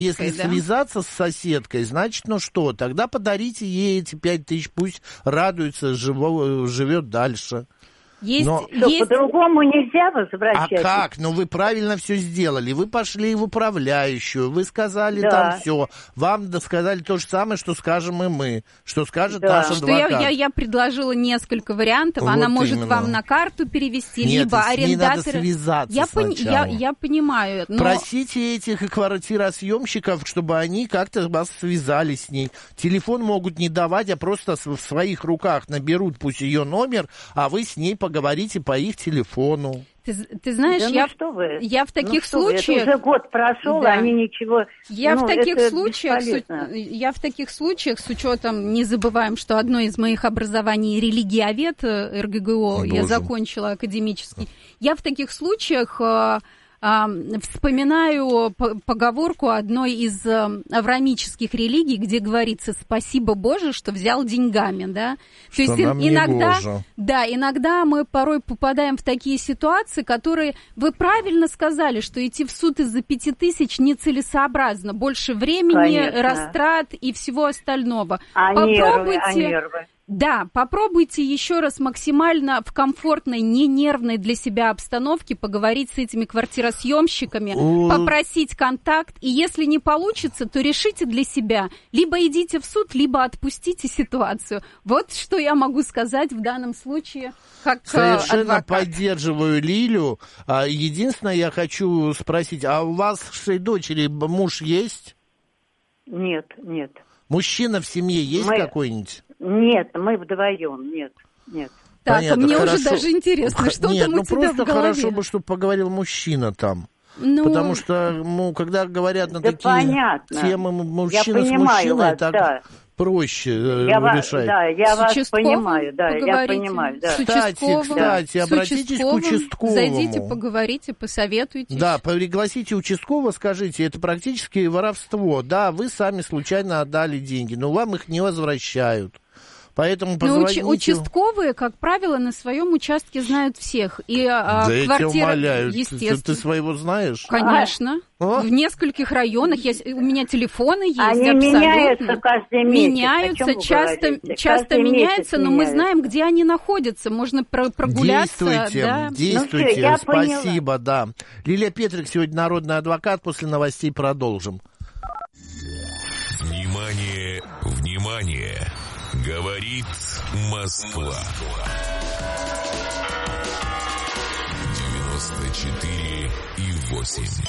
Если связаться с соседкой, значит, ну что, тогда подарите ей эти 5000, пусть радуется, живет дальше. Что, по-другому нельзя возвращать? А как? Ну, вы правильно все сделали. Вы пошли в управляющую, вы сказали там все. Вам сказали то же самое, что скажем и мы, что скажет наш адвокат. Я предложила несколько вариантов. Она может вам на карту перевести, либо арендатор. Надо связаться сначала. Я понимаю. Но... Просите этих квартиросъемщиков, чтобы они как-то вас связали с ней. Телефон могут не давать, а просто в своих руках наберут пусть ее номер, а вы с ней поговорите по их телефону. Ты знаешь, я в таких случаях... Это уже год прошел, они ничего... Я в таких случаях, с учетом, не забываем, что одно из моих образований религиовед, РГГО, я закончила академический. Я в таких случаях... вспоминаю поговорку одной из авраамических религий, где говорится: «Спасибо, Боже, что взял деньгами», да? То есть иногда мы порой попадаем в такие ситуации, которые, вы правильно сказали, что идти в суд из-за 5000 нецелесообразно, больше времени, растрат и всего остального. Нервы. Да, попробуйте еще раз максимально в комфортной, не нервной для себя обстановке поговорить с этими квартиросъемщиками, попросить контакт, и если не получится, то решите для себя. Либо идите в суд, либо отпустите ситуацию. Вот что я могу сказать в данном случае как Совершенно адвокат. Поддерживаю Лилю. Единственное, я хочу спросить, а у вашей дочери муж есть? Нет. Мужчина в семье есть какой-нибудь? Нет, мы вдвоем, нет. Так, понятно, мне хорошо. уже даже интересно, что там у тебя в голове. Нет, просто хорошо бы, чтобы поговорил мужчина там. Потому что, когда говорят на такие темы мужчина с мужчиной, так проще решать. Я вас понимаю, я понимаю. Да. Кстати, обратитесь к участковому. Зайдите, поговорите, посоветуйтесь. Да, пригласите участкового, скажите, это практически воровство. Да, вы сами случайно отдали деньги, но вам их не возвращают. Поэтому позвоните... Участковые, как правило, на своем участке знают всех. И я тебя умоляю. Естественно. Ты своего знаешь? Конечно. В нескольких районах у меня телефоны есть. Они абсолютно. Меняются каждый месяц. Меняются, часто меняются, но мы знаем, где они находятся. Можно прогуляться. Действуйте. Спасибо, да. Лилия Петрик сегодня народный адвокат. После новостей продолжим. Внимание! Говорит Москва. 94,8.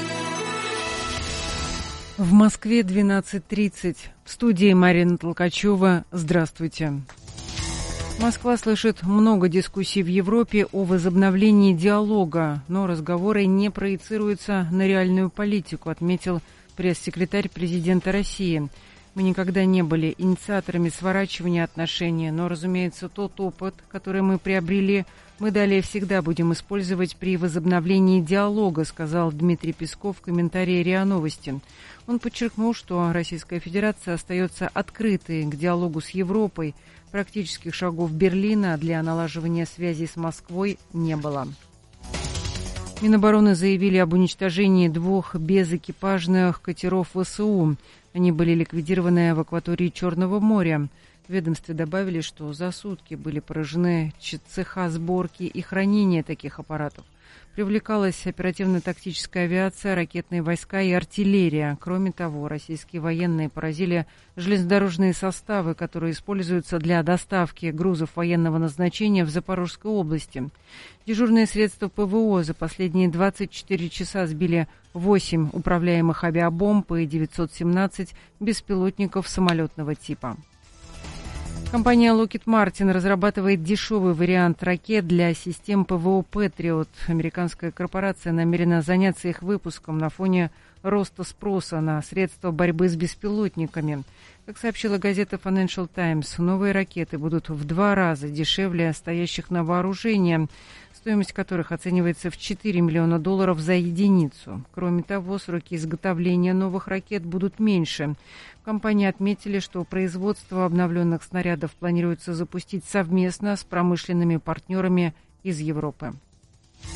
В Москве 12:30. В студии Марина Толкачева. Здравствуйте. Москва слышит много дискуссий в Европе о возобновлении диалога, но разговоры не проецируются на реальную политику, отметил пресс-секретарь президента России. Мы никогда не были инициаторами сворачивания отношений, но, разумеется, тот опыт, который мы приобрели, мы далее всегда будем использовать при возобновлении диалога, сказал Дмитрий Песков в комментарии РИА Новости. Он подчеркнул, что Российская Федерация остается открытой к диалогу с Европой. Практических шагов Берлина для налаживания связей с Москвой не было. Минобороны заявили об уничтожении 2 безэкипажных катеров ВСУ. Они были ликвидированы в акватории Черного моря. В ведомстве добавили, что за сутки были поражены цеха сборки и хранения таких аппаратов. Привлекалась оперативно-тактическая авиация, ракетные войска и артиллерия. Кроме того, российские военные поразили железнодорожные составы, которые используются для доставки грузов военного назначения в Запорожской области. Дежурные средства ПВО за последние 24 часа сбили 8 управляемых авиабомб и 917 беспилотников самолетного типа. Компания Lockheed Martin разрабатывает дешевый вариант ракет для систем ПВО Patriot. Американская корпорация намерена заняться их выпуском на фоне роста спроса на средства борьбы с беспилотниками. Как сообщила газета Financial Times, новые ракеты будут в 2 раза дешевле стоящих на вооружении, стоимость которых оценивается в $4 миллиона за единицу. Кроме того, сроки изготовления новых ракет будут меньше. В компании отметили, что производство обновленных снарядов планируется запустить совместно с промышленными партнерами из Европы.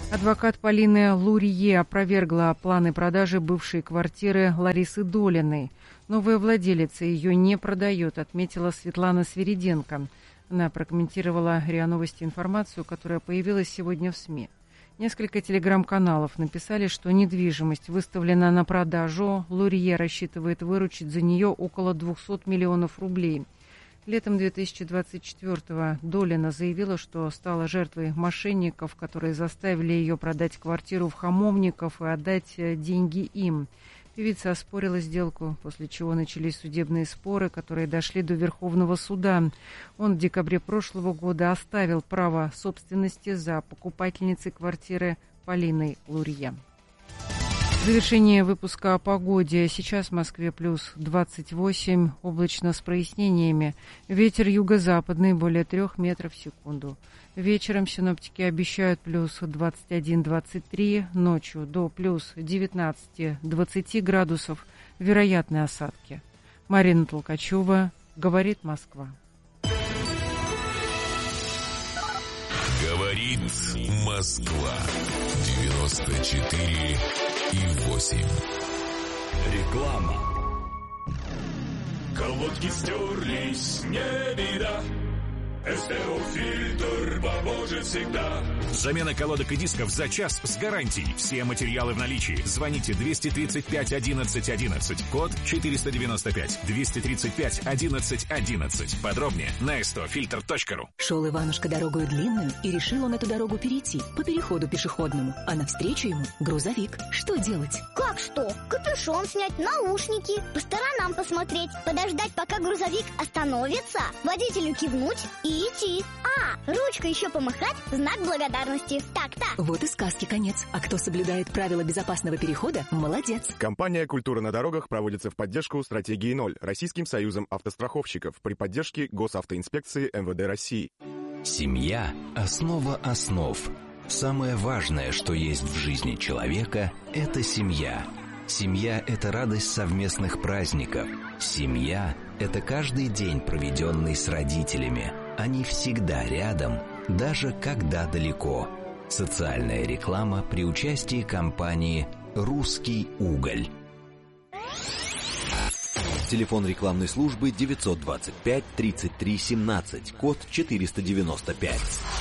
Адвокат Полины Лурье опровергла планы продажи бывшей квартиры Ларисы Долиной. Новая владелица ее не продает, отметила Светлана Свириденко. Она прокомментировала РИА Новости информацию, которая появилась сегодня в СМИ. Несколько телеграм-каналов написали, что недвижимость выставлена на продажу. Лурье рассчитывает выручить за нее около 200 миллионов рублей. Летом 2024-го Долина заявила, что стала жертвой мошенников, которые заставили ее продать квартиру в Хамовников и отдать деньги им. Певица оспорила сделку, после чего начались судебные споры, которые дошли до Верховного суда. Он в декабре прошлого года оставил право собственности за покупательницей квартиры Полиной Лурье. Завершение выпуска о погоде. Сейчас в Москве плюс 28, облачно с прояснениями. Ветер юго-западный более 3 метров в секунду. Вечером синоптики обещают плюс 21-23, ночью до плюс 19-20 градусов. Вероятны осадки. Марина Толкачева, говорит Москва. Говорит Москва. 94,8. Реклама. Колодки стерлись, не беда. СТО-фильтр поможет всегда. Замена колодок и дисков за час с гарантией. Все материалы в наличии. Звоните 235 11 11. Код 495. 235 11 11. Подробнее на stofilter.ru. Шел Иванушка дорогою длинную, и решил он эту дорогу перейти по переходу пешеходному. А навстречу ему грузовик. Что делать? Как что? Капюшон снять, наушники, по сторонам посмотреть, подождать, пока грузовик остановится, водителю кивнуть и идти. Ручкой еще помахать, знак благодарности. Так-то. Вот и сказки конец. А кто соблюдает правила безопасного перехода, молодец. Компания «Культура на дорогах» проводится в поддержку стратегии 0 Российским союзом автостраховщиков при поддержке Госавтоинспекции МВД России. Семья – основа основ. Самое важное, что есть в жизни человека – это семья. Семья – это радость совместных праздников. Семья – это каждый день, проведенный с родителями. Они всегда рядом, даже когда далеко. Социальная реклама при участии компании «Русский уголь». Телефон рекламной службы 925 33 17, код 495.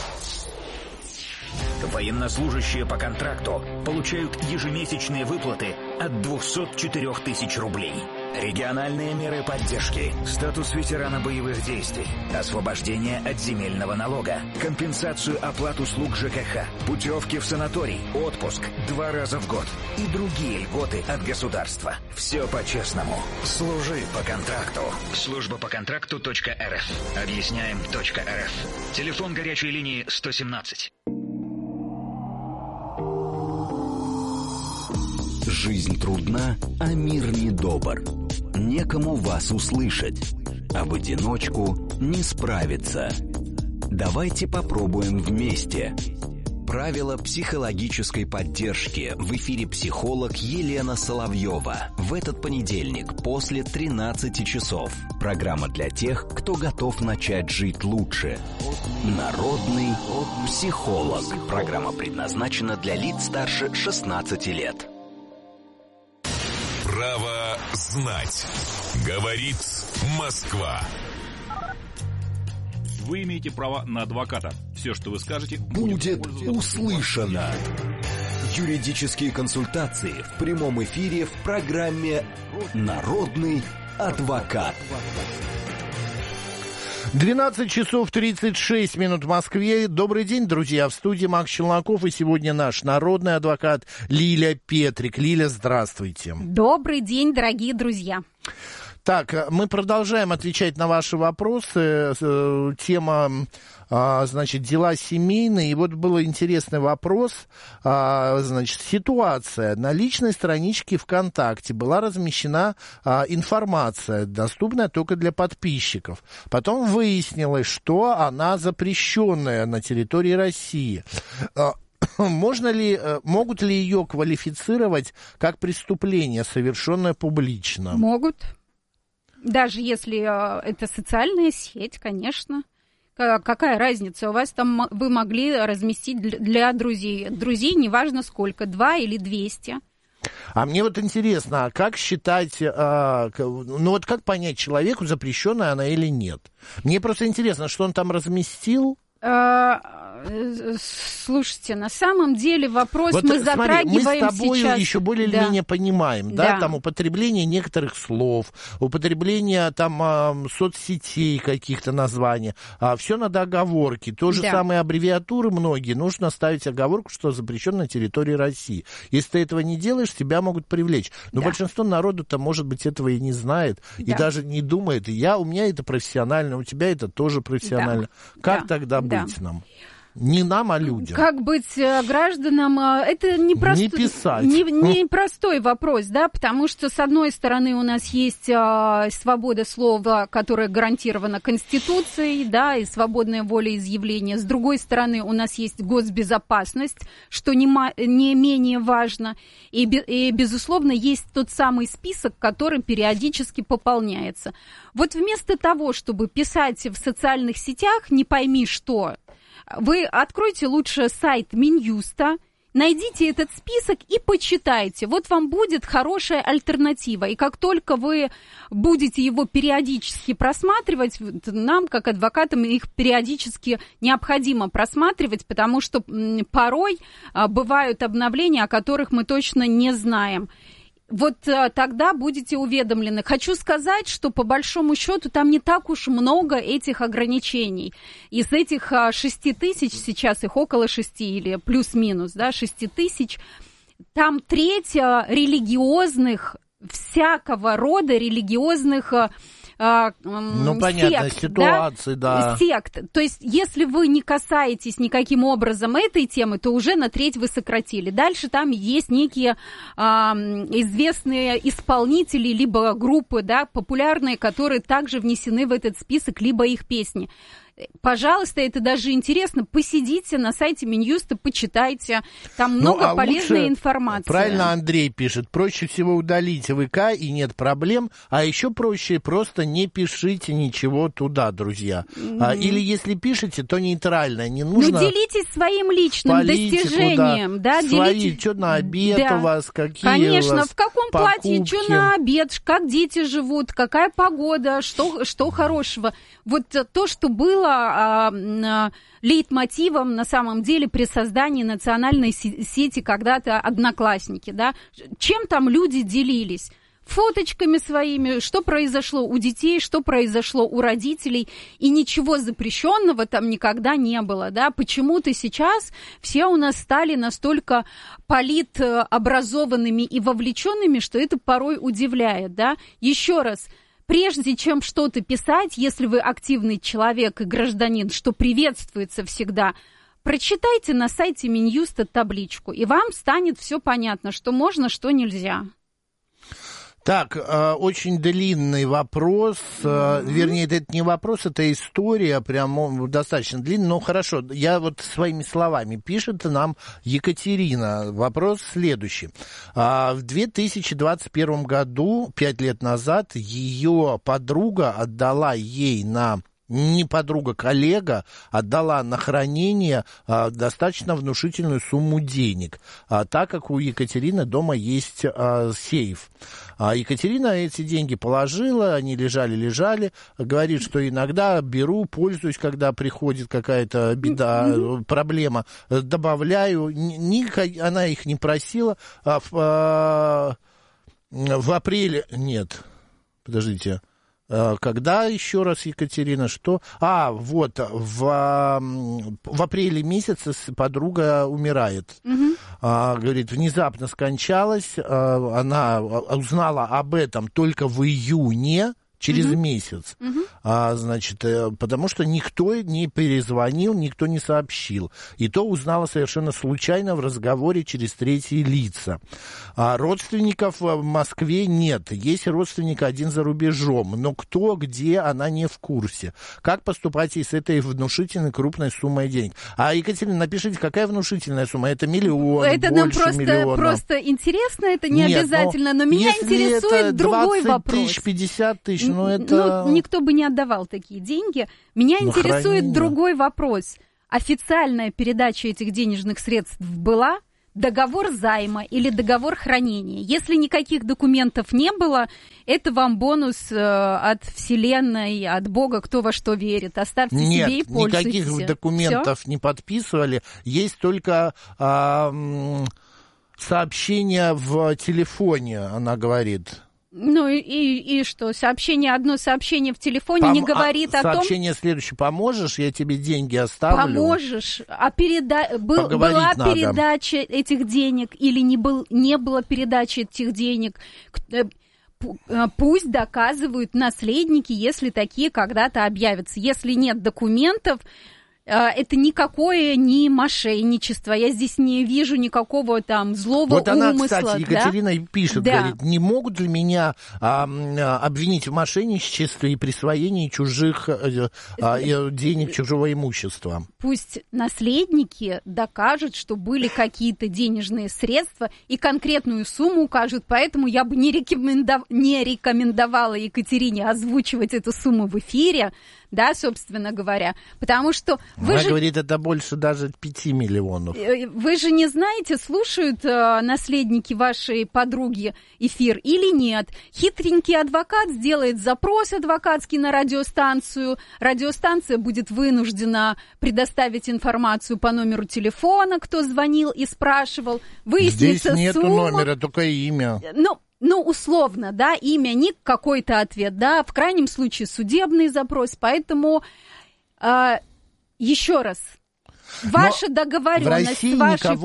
Военнослужащие по контракту получают ежемесячные выплаты от 204 тысяч рублей. Региональные меры поддержки, статус ветерана боевых действий, освобождение от земельного налога, компенсацию оплат услуг ЖКХ, путевки в санаторий, отпуск 2 раза в год и другие льготы от государства. Все по-честному. Служи по контракту. Служба по контракту.рф. Объясняем.рф. Телефон горячей линии 117. Жизнь трудна, а мир недобр. Некому вас услышать, а в одиночку не справиться. Давайте попробуем вместе. Правила психологической поддержки. В эфире психолог Елена Соловьева. В этот понедельник после 13 часов. Программа для тех, кто готов начать жить лучше. Народный психолог. Программа предназначена для лиц старше 16 лет. Право знать. Говорит Москва. Вы имеете право на адвоката. Все, что вы скажете, будет услышано. Юридические консультации в прямом эфире в программе «Народный адвокат». 12 часов 36 минут в Москве. Добрый день, друзья. В студии Макс Челноков. И сегодня наш народный адвокат Лиля Петрик. Лиля, здравствуйте. Добрый день, дорогие друзья. Так, мы продолжаем отвечать на ваши вопросы. Тема, значит, дела семейные. И вот был интересный вопрос. Значит, ситуация. На личной страничке ВКонтакте была размещена информация, доступная только для подписчиков. Потом выяснилось, что она запрещенная на территории России. Могут ли ее квалифицировать как преступление, совершенное публично? Могут. Даже если это социальная сеть, конечно. Какая разница? У вас там вы могли разместить для друзей. Друзей неважно сколько, 2 или 200. А мне вот интересно, а как считать, ну вот как понять человеку, запрещенная она или нет? Мне просто интересно, что он там разместил. Слушайте, на самом деле вопрос вот, мы затрагиваем сейчас. Мы с тобой еще более или менее понимаем, да, там употребление некоторых слов, употребление там соцсетей каких-то названий, все надо оговорки. То же самое аббревиатуры многие, нужно ставить оговорку, что запрещено на территории России. Если ты этого не делаешь, тебя могут привлечь. Но большинство народу-то, может быть, этого и не знает, и даже не думает. У меня это профессионально, у тебя это тоже профессионально. Как тогда быть нам? Не нам, а людям. Как быть гражданам? Это не простой вопрос, да, потому что, с одной стороны, у нас есть свобода слова, которая гарантирована Конституцией, да, и свободная волеизъявления. С другой стороны, у нас есть госбезопасность, что не менее важно. И, безусловно, есть тот самый список, который периодически пополняется. Вот вместо того, чтобы писать в социальных сетях не пойми что, вы откройте лучше сайт Минюста, найдите этот список и почитайте. Вот вам будет хорошая альтернатива. И как только вы будете его периодически просматривать, нам, как адвокатам, их периодически необходимо просматривать, потому что порой бывают обновления, о которых мы точно не знаем. Вот тогда будете уведомлены. Хочу сказать, что по большому счету там не так уж много этих ограничений. Из этих 6 тысяч, сейчас их около 6 или плюс-минус, да, 6 тысяч, там треть религиозных, всякого рода религиозных понятно, сект, ситуации, да. Сект. То есть, если вы не касаетесь никаким образом этой темы, то уже на треть вы сократили. Дальше там есть некие известные исполнители, либо группы, да, популярные, которые также внесены в этот список, либо их песни. Пожалуйста, это даже интересно. Посидите на сайте Минюста, почитайте. Там много полезной информации. Правильно Андрей пишет. Проще всего удалить ВК, и нет проблем. А еще проще просто не пишите ничего туда, друзья. Или если пишете, то нейтрально. Не нужно. Ну, делитесь своим личным достижением. Да, делитесь. Что на обед у вас, какие Конечно, у вас в каком покупки. Платье, что на обед, как дети живут, какая погода, что хорошего. Вот то, что было лейтмотивом на самом деле при создании национальной сети когда-то Одноклассники, да, чем там люди делились? Фоточками своими, что произошло у детей, что произошло у родителей, и ничего запрещенного там никогда не было, да, почему-то сейчас все у нас стали настолько политобразованными и вовлеченными, что это порой удивляет, да, еще раз. Прежде чем что-то писать, если вы активный человек и гражданин, что приветствуется всегда, прочитайте на сайте Минюста табличку, и вам станет все понятно, что можно, что нельзя. Так, очень длинный вопрос, вернее, это не вопрос, это история, прям достаточно длинная, но хорошо, я вот своими словами, пишет нам Екатерина, вопрос следующий. В 2021 году, 5 лет назад, ее подруга отдала ей не подруга, коллега, отдала на хранение достаточно внушительную сумму денег, так как у Екатерины дома есть сейф. Екатерина эти деньги положила, они лежали, говорит, что иногда беру, пользуюсь, когда приходит какая-то беда, проблема, добавляю, она их не просила, в апреле, нет, подождите, когда еще раз, Екатерина, что? Вот, в апреле месяце подруга умирает. Говорит, внезапно скончалась, она узнала об этом только в июне, через месяц, значит, потому что никто не перезвонил, никто не сообщил. И то узнала совершенно случайно в разговоре через третьи лица. Родственников в Москве нет. Есть родственник один за рубежом, но кто, где, она не в курсе. Как поступать и с этой внушительной крупной суммой денег? Екатерина, напишите, какая внушительная сумма? Это миллион, это больше нам миллиона. Просто интересно, это не обязательно, но меня интересует другой вопрос. 20 тысяч, 50 тысяч, никто бы не отдавал такие деньги. Меня интересует другой вопрос. Официальная передача этих денежных средств была? Договор займа или договор хранения? Если никаких документов не было, это вам бонус от Вселенной, от Бога, кто во что верит. Оставьте себе и пользуйтесь. Нет, никаких документов не подписывали. Есть только сообщение в телефоне, она говорит. Ну и что? Одно сообщение в телефоне не говорит о том... Сообщение следующее. Поможешь, я тебе деньги оставлю? Поможешь. А была передача этих денег или не было передачи этих денег? Пусть доказывают наследники, если такие когда-то объявятся. Если нет документов... Это никакое не мошенничество. Я здесь не вижу никакого там злого умысла. Вот она, кстати, Екатерина пишет, говорит, не могут ли меня обвинить в мошенничестве и присвоении чужих денег, чужого имущества? Пусть наследники докажут, что были какие-то денежные средства и конкретную сумму укажут. Поэтому я бы не рекомендовала Екатерине озвучивать эту сумму в эфире, да, собственно говоря, потому что... Она говорит, это больше даже 5 миллионов. Вы же не знаете, слушают наследники вашей подруги эфир или нет. Хитренький адвокат сделает запрос адвокатский на радиостанцию. Радиостанция будет вынуждена предоставить информацию по номеру телефона, кто звонил и спрашивал. Выяснится здесь нету сумма. Номера, только имя. Ну, условно, да, имя, ник, какой-то ответ, да, в крайнем случае судебный запрос, поэтому еще раз, ваша договоренность с вашей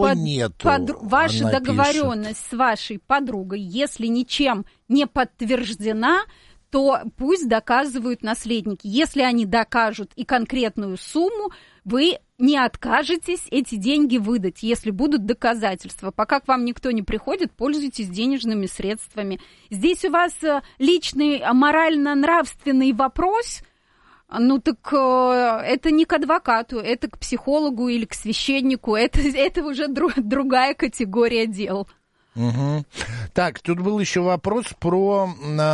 с вашей подругой, если ничем не подтверждена, то пусть доказывают наследники. Если они докажут и конкретную сумму, вы не откажетесь эти деньги выдать, если будут доказательства. Пока к вам никто не приходит, пользуйтесь денежными средствами. Здесь у вас личный морально-нравственный вопрос. Ну так это не к адвокату, это к психологу или к священнику. Это уже другая категория дел. Угу. Так, тут был еще вопрос про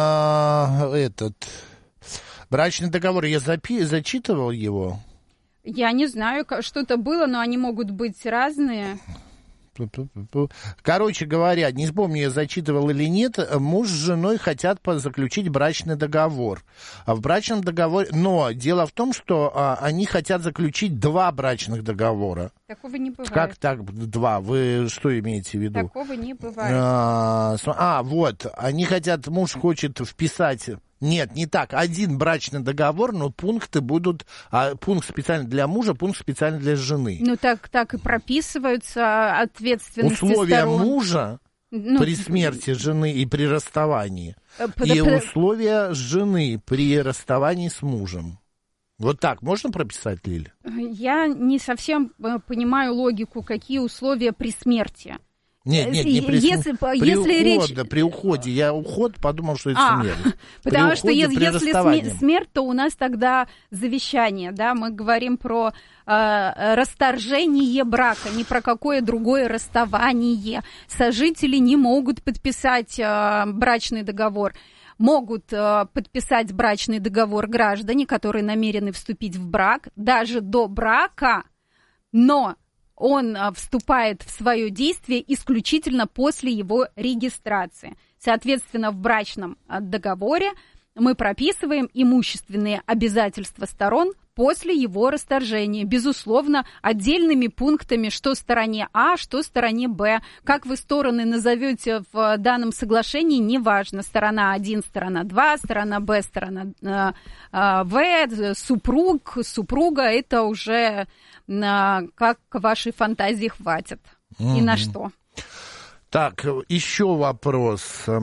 брачный договор. Я зачитывал его. Я не знаю, что-то было, но они могут быть разные. Короче говоря, не помню, я зачитывал или нет, муж с женой хотят заключить брачный договор. В брачном договоре... Но дело в том, что они хотят заключить 2 брачных договора. Такого не бывает. Как так 2? Вы что имеете в виду? Такого не бывает. Вот. Они хотят, муж хочет вписать... Нет, не так. 1 брачный договор, но пункты будут... пункт специально для мужа, пункт специально для жены. Ну, так и прописываются ответственности условия сторон. Мужа при смерти жены и при расставании. И условия жены при расставании с мужем. Вот так можно прописать, Лиля? Я не совсем понимаю логику, какие условия при смерти. Нет, не при уходе. Я подумал, что это смерть. Потому что если смерть, то у нас тогда завещание, да, мы говорим про расторжение брака, не про какое другое расставание. Сожители не могут подписать брачный договор. Могут подписать брачный договор граждане, которые намерены вступить в брак, даже до брака, но он вступает в свое действие исключительно после его регистрации. Соответственно, в брачном договоре мы прописываем имущественные обязательства сторон после его расторжения. Безусловно, отдельными пунктами, что стороне А, что стороне Б. Как вы стороны назовете в данном соглашении, неважно. Сторона 1, сторона 2, сторона Б, сторона В, супруг, супруга, это уже как вашей фантазии хватит. И на что. Так, еще вопрос.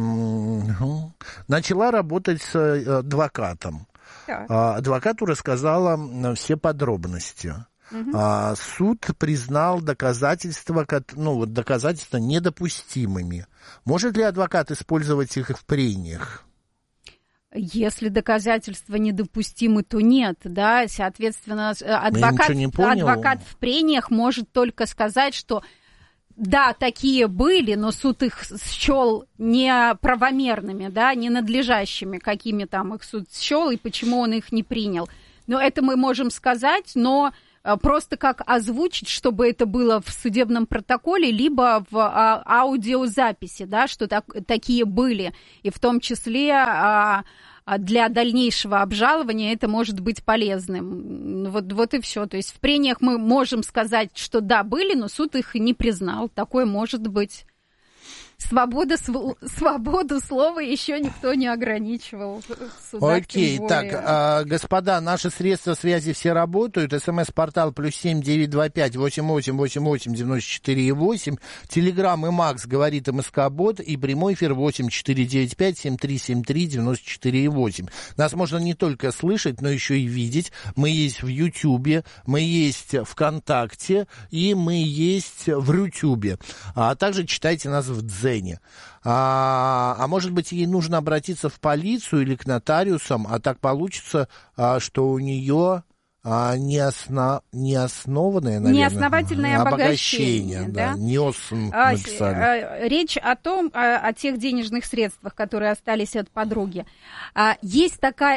Начала работать с адвокатом. Так. Адвокату рассказала все подробности. Угу. Суд признал доказательства недопустимыми. Может ли адвокат использовать их в прениях? Если доказательства недопустимы, то нет, да, соответственно, адвокат в прениях может только сказать, что да, такие были, но суд их счел неправомерными, да, ненадлежащими, какими там их суд счел и почему он их не принял. Но это мы можем сказать, но просто как озвучить, чтобы это было в судебном протоколе, либо в аудиозаписи, да, что такие были. И в том числе для дальнейшего обжалования это может быть полезным. Вот и все. То есть в прениях мы можем сказать, что да, были, но суд их не признал. Такое может быть. Свободу слова еще никто не ограничивал. Окей, так, господа, наши средства связи все работают. СМС-портал +7 925 88 88 94,8. Телеграм и Макс говорит МСК-бот. И прямой эфир 8 495 7373 94,8. Нас можно не только слышать, но еще и видеть. Мы есть в Ютьюбе, мы есть ВКонтакте и мы есть в Рутюбе. А также читайте нас в Дзене. А может быть, ей нужно обратиться в полицию или к нотариусам, а так получится, что у нее неоснованное, наверное, неосновательное обогащение, да? НИОС написали. Речь о том, о тех денежных средствах, которые остались от подруги. Есть такая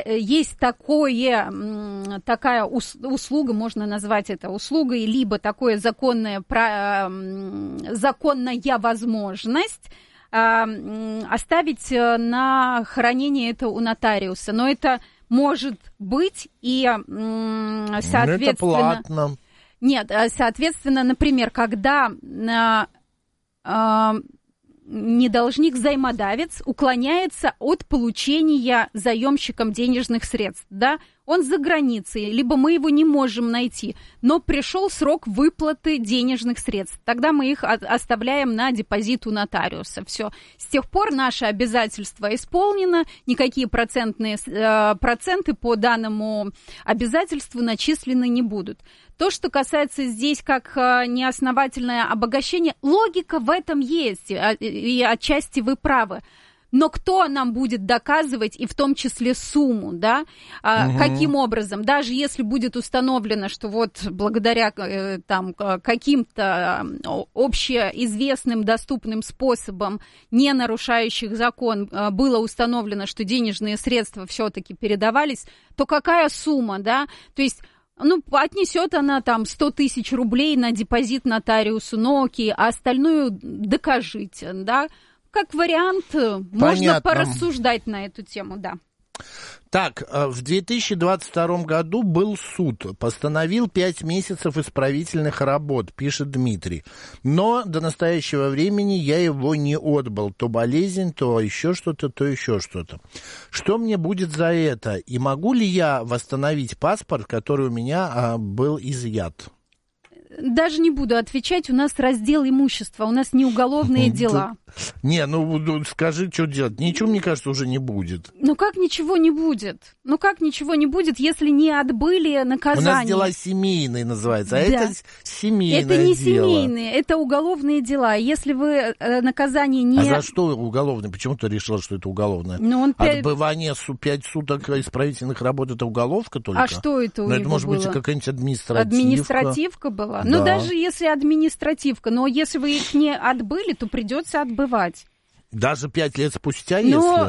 услуга, можно назвать это услугой, либо такое законная возможность оставить на хранение это у нотариуса. Но это может быть и, соответственно... Это платно. Нет, соответственно, например, когда недолжник-взаимодавец уклоняется от получения заемщиком денежных средств, да, он за границей, либо мы его не можем найти, но пришел срок выплаты денежных средств, тогда мы их оставляем на депозит у нотариуса, все. С тех пор наше обязательство исполнено, никакие проценты по данному обязательству начислены не будут. То, что касается здесь как неосновательное обогащение, логика в этом есть, и отчасти вы правы. Но кто нам будет доказывать, и в том числе сумму, да? Каким образом? Даже если будет установлено, что вот благодаря там, каким-то общеизвестным доступным способом, не нарушающих закон, было установлено, что денежные средства все-таки передавались, то какая сумма, да? То есть... отнесет она там 100 тысяч рублей на депозит нотариусу, но окей, а остальную докажите, да? Как вариант, можно порассуждать на эту тему, да. Так, в 2022 году был суд, постановил 5 месяцев исправительных работ, пишет Дмитрий. Но до настоящего времени я его не отбыл. То болезнь, то еще что-то, то еще что-то. Что мне будет за это? И могу ли я восстановить паспорт, который у меня был изъят? Даже не буду отвечать, у нас раздел имущества, у нас не уголовные дела. Не, скажи, что делать. Ничего, мне кажется, уже не будет. Как ничего не будет? Как ничего не будет, если не отбыли наказание? У нас дела семейные называются, а это семейное дело. Это не семейные, это уголовные дела. Если вы наказание не... А за что уголовное? Почему ты решила, что это уголовное? Отбывание 5 суток исправительных работ — это уголовка только? А что это у него это может было? Быть какая-нибудь административка. Административка была? Да. Даже если административка, но если вы их не отбыли, то придется отбывать. Даже 5 лет спустя, если?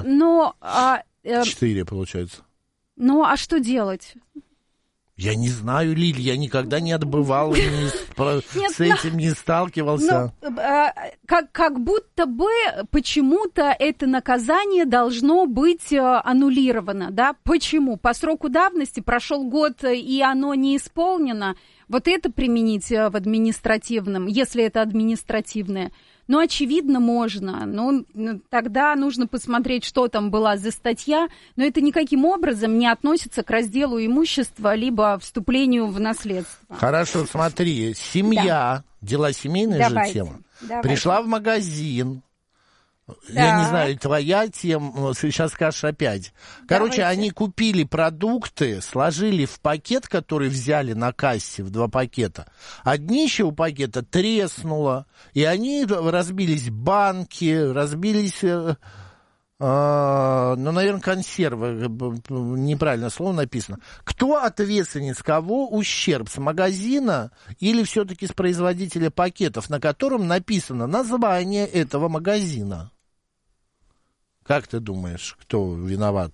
4, получается. А что делать? Я не знаю, Лиль, я никогда не отбывал, с этим не сталкивался. Как будто бы почему-то это наказание должно быть аннулировано, да? Почему? По сроку давности прошел год, и оно не исполнено. Вот это применить в административном, если это административное. Очевидно, можно. Тогда нужно посмотреть, что там была за статья. Но это никаким образом не относится к разделу имущества, либо вступлению в наследство. Хорошо, смотри. Семья, дела семейная же тема. Пришла в магазин. Я не знаю, твоя тема, сейчас скажешь опять. Короче, они купили продукты, сложили в пакет, который взяли на кассе, в 2 пакета. А днище у пакета треснуло, и они разбились банки, разбились наверное, консервы, неправильное слово написано. Кто ответственен, с кого ущерб? С магазина или все-таки с производителя пакетов, на котором написано название этого магазина? Как ты думаешь, кто виноват?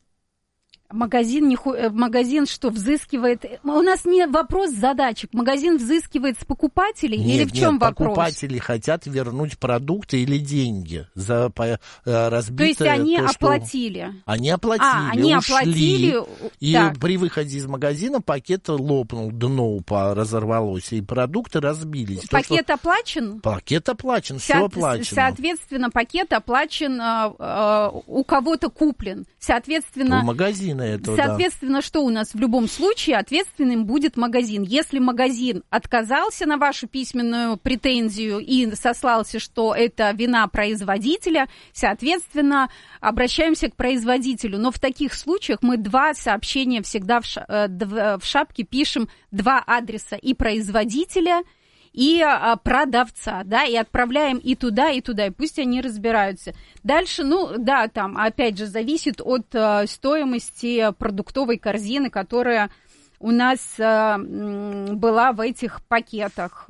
Магазин что, взыскивает? У нас не вопрос задачек. Магазин взыскивает с покупателей? Или в чем вопрос? Покупатели хотят вернуть продукты или деньги за разбитое. То есть они оплатили? Они оплатили, ушли. И при выходе из магазина пакет лопнул, дно разорвалось, и продукты разбились. Пакет оплачен? Пакет оплачен, все оплачено. Соответственно, пакет оплачен, у кого-то куплен. Соответственно... У магазина. Соответственно, что у нас в любом случае ответственным будет магазин. Если магазин отказался на вашу письменную претензию и сослался, что это вина производителя, соответственно, обращаемся к производителю. Но в таких случаях мы 2 сообщения всегда в шапке пишем, 2 адреса и производителя, и продавца, да, и отправляем и туда, и пусть они разбираются. Дальше, там, опять же, зависит от стоимости продуктовой корзины, которая у нас была в этих пакетах.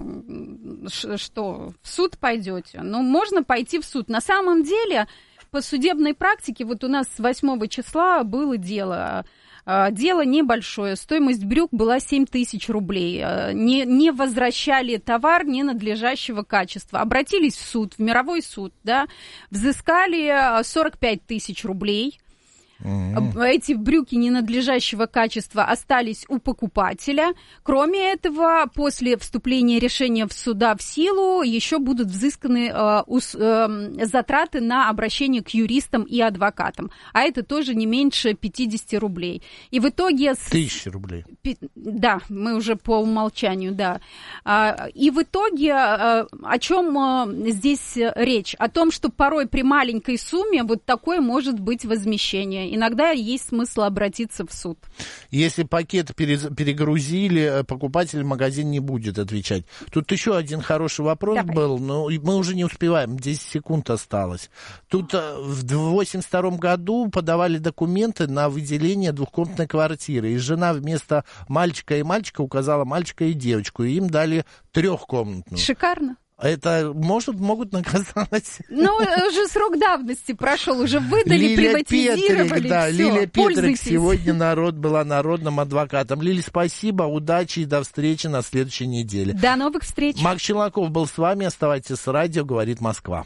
Что, в суд пойдете? Можно пойти в суд. На самом деле, по судебной практике, вот у нас с 8 числа было дело. Дело небольшое, стоимость брюк была 7 тысяч рублей. Не возвращали товар ненадлежащего качества. Обратились в суд, в мировой суд, да, взыскали 45 тысяч рублей. Эти брюки ненадлежащего качества остались у покупателя. Кроме этого, после вступления решения в суда в силу еще будут взысканы затраты на обращение к юристам и адвокатам. А это тоже не меньше 50 рублей. И в итоге... 1000 рублей. Да, мы уже по умолчанию, да. И в итоге о чем здесь речь? О том, что порой при маленькой сумме вот такое может быть возмещение. Иногда есть смысл обратиться в суд. Если пакет перегрузили, покупатель в магазин не будет отвечать. Тут еще один хороший вопрос был, но мы уже не успеваем, 10 секунд осталось. Тут в 1982 году подавали документы на выделение двухкомнатной квартиры, и жена вместо мальчика и мальчика указала мальчика и девочку, и им дали трехкомнатную. Шикарно. Это могут наказать. Уже срок давности прошел, уже выдали, Лилия приватизировали. Петрик, да, Лилия Петрик сегодня была народным адвокатом. Лили, спасибо, удачи и до встречи на следующей неделе. До новых встреч. Макс Челноков был с вами. Оставайтесь с радио, говорит Москва.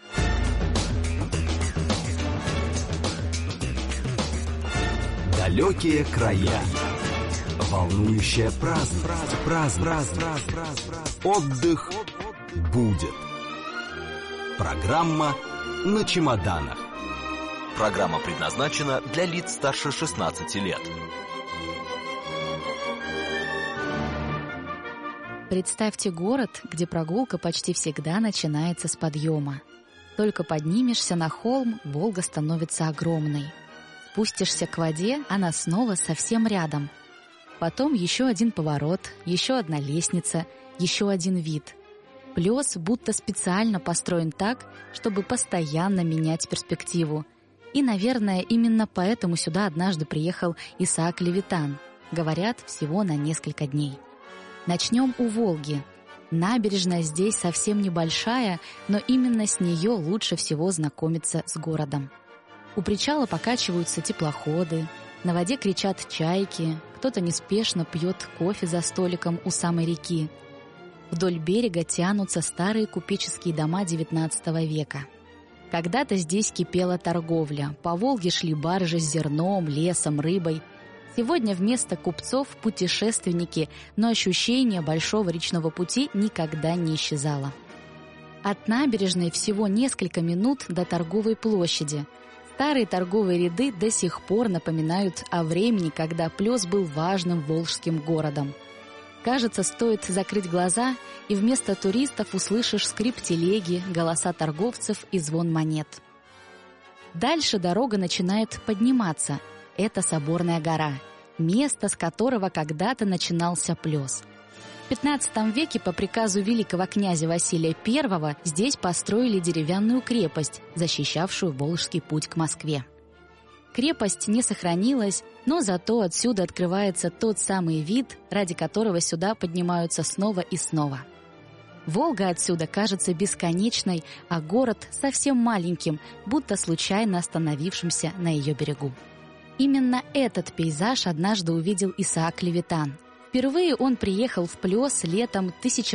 Далекие края. Волнующая праздность. Отдых будет. Программа «На чемоданах». Программа предназначена для лиц старше 16 лет. Представьте город, где прогулка почти всегда начинается с подъема. Только поднимешься на холм, Волга становится огромной. Спустишься к воде, она снова совсем рядом. Потом еще один поворот, еще одна лестница, еще один вид. Плес будто специально построен так, чтобы постоянно менять перспективу. И, наверное, именно поэтому сюда однажды приехал Исаак Левитан. Говорят, всего на несколько дней. Начнем у Волги. Набережная здесь совсем небольшая, но именно с нее лучше всего знакомиться с городом. У причала покачиваются теплоходы, на воде кричат чайки, кто-то неспешно пьет кофе за столиком у самой реки. Вдоль берега тянутся старые купеческие дома XIX века. Когда-то здесь кипела торговля, по Волге шли баржи с зерном, лесом, рыбой. Сегодня вместо купцов путешественники, но ощущение большого речного пути никогда не исчезало. От набережной всего несколько минут до торговой площади. Старые торговые ряды до сих пор напоминают о времени, когда Плес был важным волжским городом. Кажется, стоит закрыть глаза, и вместо туристов услышишь скрип телеги, голоса торговцев и звон монет. Дальше дорога начинает подниматься. Это Соборная гора, место, с которого когда-то начинался Плес. В XV веке по приказу великого князя Василия I здесь построили деревянную крепость, защищавшую Волжский путь к Москве. Крепость не сохранилась, но зато отсюда открывается тот самый вид, ради которого сюда поднимаются снова и снова. Волга отсюда кажется бесконечной, а город совсем маленьким, будто случайно остановившимся на ее берегу. Именно этот пейзаж однажды увидел Исаак Левитан. Впервые он приехал в Плёс летом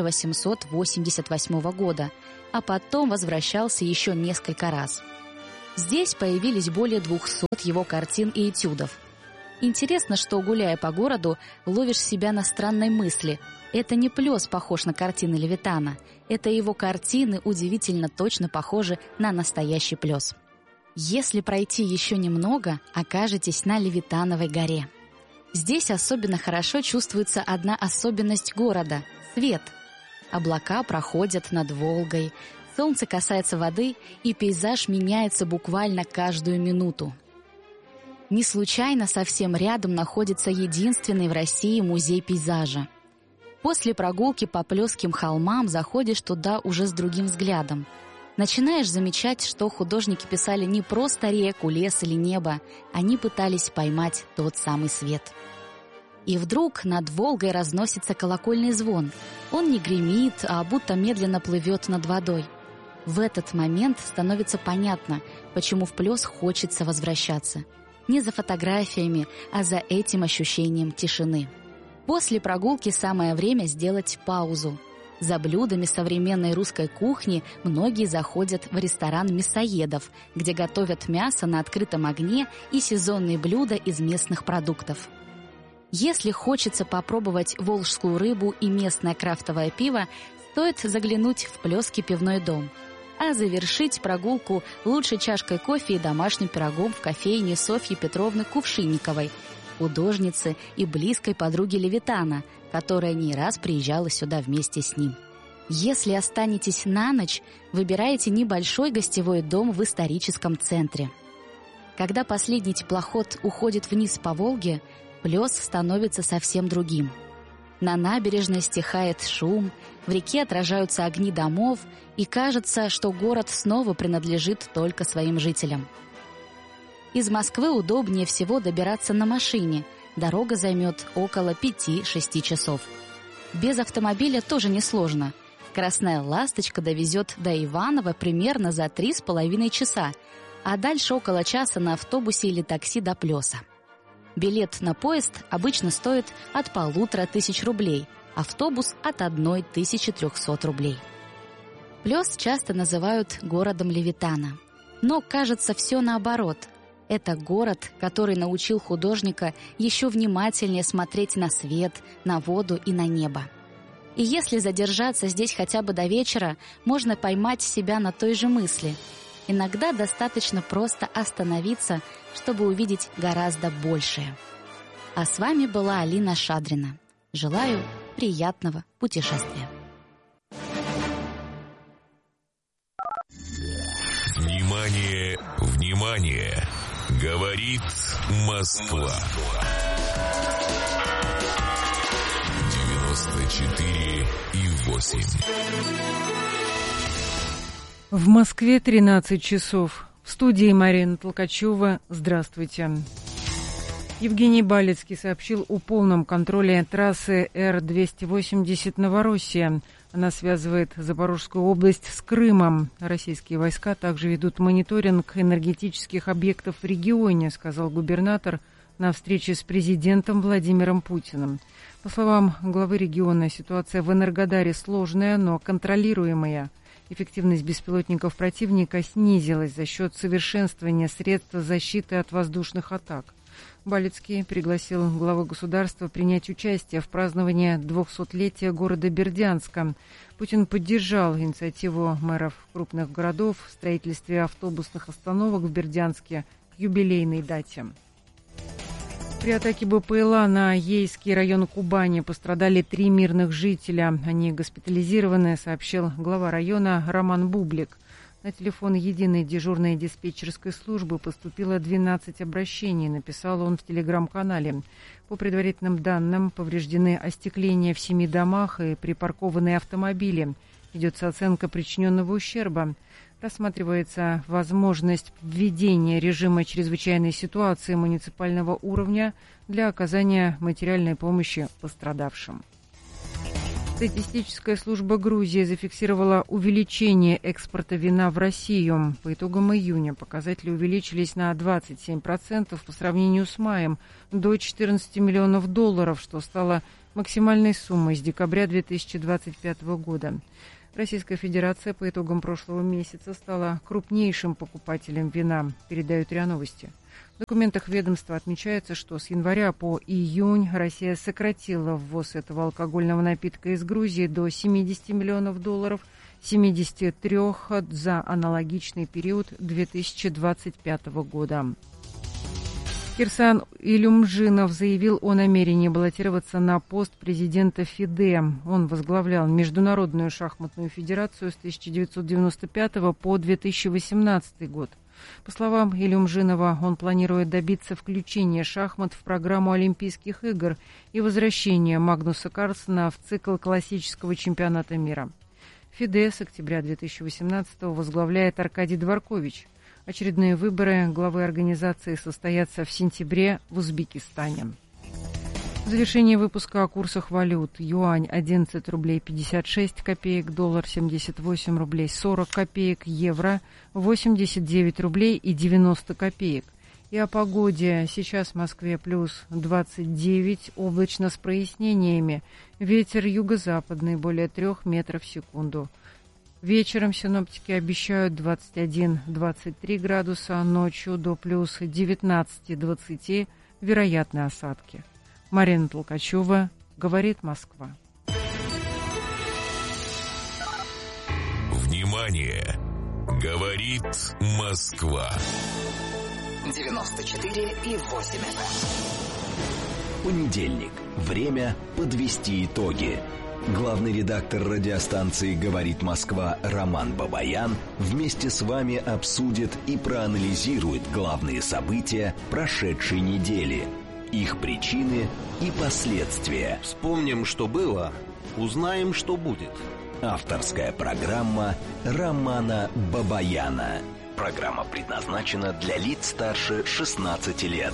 1888 года, а потом возвращался еще несколько раз. Здесь появились более 200 его картин и этюдов. Интересно, что, гуляя по городу, ловишь себя на странной мысли. Это не Плёс похож на картины Левитана, это его картины удивительно точно похожи на настоящий Плёс. Если пройти еще немного, окажетесь на Левитановой горе. Здесь особенно хорошо чувствуется одна особенность города – свет. Облака проходят над Волгой, солнце касается воды, и пейзаж меняется буквально каждую минуту. Не случайно совсем рядом находится единственный в России музей пейзажа. После прогулки по Плёсским холмам заходишь туда уже с другим взглядом. Начинаешь замечать, что художники писали не просто реку, лес или небо, они пытались поймать тот самый свет. И вдруг над Волгой разносится колокольный звон. Он не гремит, а будто медленно плывет над водой. В этот момент становится понятно, почему в Плёс хочется возвращаться. Не за фотографиями, а за этим ощущением тишины. После прогулки самое время сделать паузу. За блюдами современной русской кухни многие заходят в ресторан мясоедов, где готовят мясо на открытом огне и сезонные блюда из местных продуктов. Если хочется попробовать волжскую рыбу и местное крафтовое пиво, стоит заглянуть в Плёсский пивной дом. А завершить прогулку лучше чашкой кофе и домашним пирогом в кофейне Софьи Петровны Кувшинниковой, художницы и близкой подруги Левитана, которая не раз приезжала сюда вместе с ним. Если останетесь на ночь, выбирайте небольшой гостевой дом в историческом центре. Когда последний теплоход уходит вниз по Волге, Плёс становится совсем другим. На набережной стихает шум, в реке отражаются огни домов, и кажется, что город снова принадлежит только своим жителям. Из Москвы удобнее всего добираться на машине. Дорога займет около 5-6 часов. Без автомобиля тоже несложно. Красная ласточка довезет до Иваново примерно за 3,5 часа, а дальше около часа на автобусе или такси до Плёса. Билет на поезд обычно стоит от 1500 рублей, автобус от 1300 рублей. Плёс часто называют городом Левитана. Но, кажется, все наоборот. Это город, который научил художника еще внимательнее смотреть на свет, на воду и на небо. И если задержаться здесь хотя бы до вечера, можно поймать себя на той же мысли. Иногда достаточно просто остановиться, чтобы увидеть гораздо большее. А с вами была Алина Шадрина. Желаю приятного путешествия. Внимание, внимание! Говорит Москва. 94,8. В Москве 13 часов. В студии Марина Толкачева. Здравствуйте. Евгений Балицкий сообщил о полном контроле трассы Р-280 «Новороссия». Она связывает Запорожскую область с Крымом. Российские войска также ведут мониторинг энергетических объектов в регионе, сказал губернатор на встрече с президентом Владимиром Путиным. По словам главы региона, ситуация в Энергодаре сложная, но контролируемая. Эффективность беспилотников противника снизилась за счет совершенствования средств защиты от воздушных атак. Балицкий пригласил главу государства принять участие в праздновании 200-летия города Бердянска. Путин поддержал инициативу мэров крупных городов в строительстве автобусных остановок в Бердянске к юбилейной дате. При атаке БПЛА на Ейский район Кубани пострадали 3 мирных жителя. Они госпитализированы, сообщил глава района Роман Бублик. На телефон единой дежурной диспетчерской службы поступило 12 обращений, написал он в телеграм-канале. По предварительным данным, повреждены остекления в 7 домах и припаркованные автомобили. Ведется оценка причиненного ущерба. Рассматривается возможность введения режима чрезвычайной ситуации муниципального уровня для оказания материальной помощи пострадавшим. Статистическая служба Грузии зафиксировала увеличение экспорта вина в Россию. По итогам июня показатели увеличились на 27% по сравнению с маем, до 14 миллионов долларов, что стало максимальной суммой с декабря 2025 года. Российская Федерация по итогам прошлого месяца стала крупнейшим покупателем вина, передают РИА Новости. В документах ведомства отмечается, что с января по июнь Россия сократила ввоз этого алкогольного напитка из Грузии до 70 миллионов долларов, 73 за аналогичный период 2025 года. Кирсан Илюмжинов заявил о намерении баллотироваться на пост президента ФИДЕ. Он возглавлял Международную шахматную федерацию с 1995 по 2018 год. По словам Илюмжинова, он планирует добиться включения шахмат в программу Олимпийских игр и возвращения Магнуса Карлсена в цикл классического чемпионата мира. ФИДЕ с октября 2018 возглавляет Аркадий Дворкович. Очередные выборы главы организации состоятся в сентябре в Узбекистане. В завершении выпуска о курсах валют. Юань 11 рублей 56 копеек, доллар 78 рублей 40 копеек, евро 89 рублей и 90 копеек. И о погоде. Сейчас в Москве плюс 29, облачно с прояснениями. Ветер юго-западный более 3 метров в секунду. Вечером синоптики обещают 21-23 градуса, ночью до плюс 19-20, вероятны осадки. Марина Толкачева, говорит Москва. Внимание! Говорит Москва. 94,8. Понедельник. Время подвести итоги. Главный редактор радиостанции «Говорит Москва» Роман Бабаян вместе с вами обсудит и проанализирует главные события прошедшей недели, их причины и последствия. Вспомним, что было, узнаем, что будет. Авторская программа Романа Бабаяна. Программа предназначена для лиц старше 16 лет.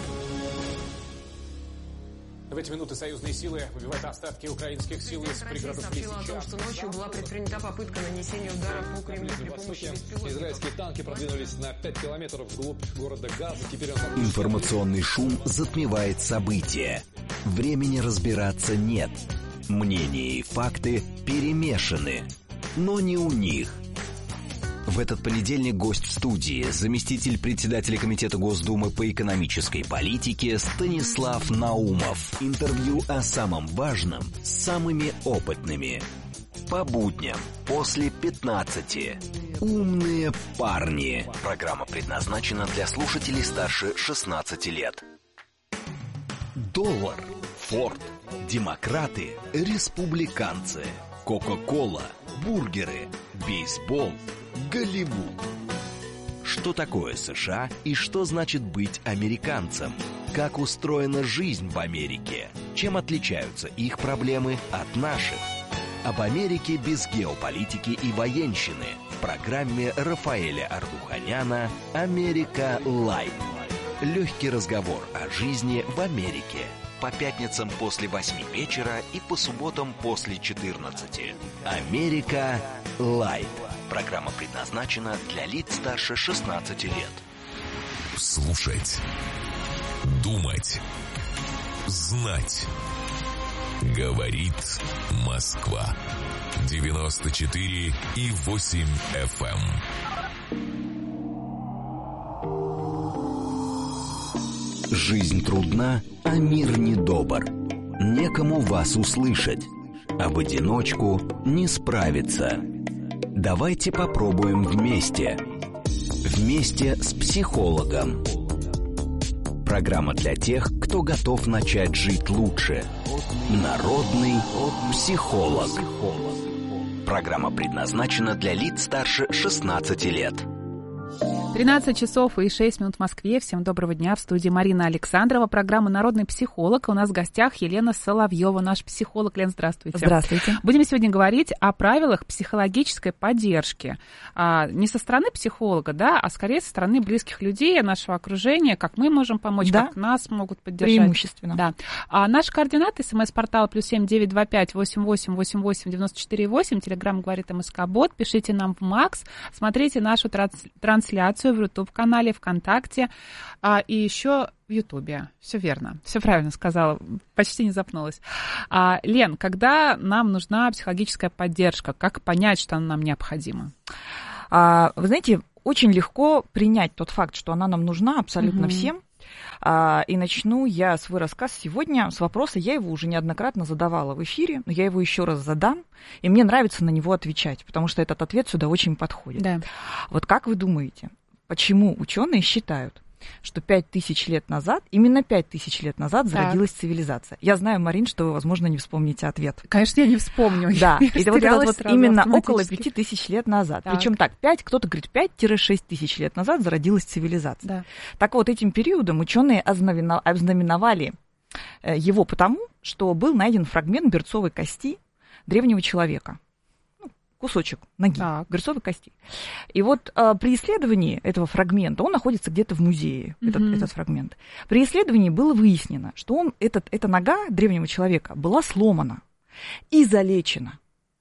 В эти минуты союзные силы выбивают остатки украинских сил из пригородов Лисича. О том, что ночью была предпринята попытка нанесения удара по Кремлю при помощи беспилотников. Израильские танки продвинулись на 5 километров вглубь города Газа. Теперь Информационный шум затмевает события. Времени разбираться нет. Мнения и факты перемешаны. Но не у них. В этот понедельник гость в студии, заместитель председателя Комитета Госдумы по экономической политике Станислав Наумов. Интервью о самом важном с самыми опытными. По будням после 15. Умные парни. Программа предназначена для слушателей старше 16 лет. Доллар, Форд, демократы, республиканцы, Кока-кола, бургеры, бейсбол, Голливуд. Что такое США и что значит быть американцем? Как устроена жизнь в Америке? Чем отличаются их проблемы от наших? Об Америке без геополитики и военщины в программе Рафаэля Ардуханяна «Америка Лайт». Легкий разговор о жизни в Америке. По пятницам после 8 вечера и по субботам после 14. «Америка Лайт». Программа предназначена для лиц старше 16 лет. Слушать. Думать. Знать. Говорит Москва. 94,8 FM. Жизнь трудна, а мир недобр. Некому вас услышать, а в одиночку не справиться. Давайте попробуем вместе. Вместе с психологом. Программа для тех, кто готов начать жить лучше. Народный психолог. Программа предназначена для лиц старше 16 лет. 13 часов и 6 минут в Москве. Всем доброго дня. В студии Марина Александрова. Программа «Народный психолог». У нас в гостях Елена Соловьева, наш психолог. Лен, здравствуйте. Здравствуйте. Будем сегодня говорить о правилах психологической поддержки. Не со стороны психолога, да, а скорее со стороны близких людей, нашего окружения, как мы можем помочь, да? Как нас могут поддержать. Преимущественно. Да. Наши координаты: СМС-портал +7 925 88 88 94 8. Телеграм говорит МСК-бот. Пишите нам в МАКС. Смотрите нашу трансляцию в YouTube-канале, ВКонтакте и еще в Ютубе. Все верно, все правильно сказала, почти не запнулась. Лен, когда нам нужна психологическая поддержка, как понять, что она нам необходима? Вы знаете, очень легко принять тот факт, что она нам нужна абсолютно всем. И начну я свой рассказ сегодня с вопроса, я его уже неоднократно задавала в эфире, но я его еще раз задам, и мне нравится на него отвечать, потому что этот ответ сюда очень подходит. Да. Вот как вы думаете, почему ученые считают, что 5000 лет назад, именно 5000 лет назад зародилась цивилизация? Я знаю, Марин, что вы, возможно, не вспомните ответ. Конечно, я не вспомню. Да, и вот это вот именно около 5000 лет назад. Причем так, 5, кто-то говорит, 5-6 тысяч лет назад зародилась цивилизация. Да. Так вот, этим периодом ученые ознаменовали его потому, что был найден фрагмент берцовой кости древнего человека. Кусочек ноги, берцовой кости. И вот при исследовании этого фрагмента, он находится где-то в музее, этот фрагмент. При исследовании было выяснено, что эта нога древнего человека была сломана и залечена.